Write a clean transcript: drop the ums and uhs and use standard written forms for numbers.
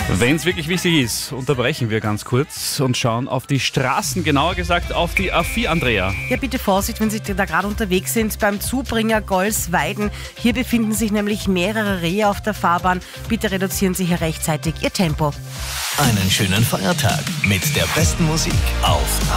Wenn es wirklich wichtig ist, unterbrechen wir ganz kurz und schauen auf die Straßen, genauer gesagt auf die A4, Andrea. Ja, bitte Vorsicht, wenn Sie da gerade unterwegs sind beim Zubringer Golsweiden. Hier befinden sich nämlich mehrere Rehe auf der Fahrbahn. Bitte reduzieren Sie hier rechtzeitig Ihr Tempo. Einen schönen Feiertag mit der besten Musik auf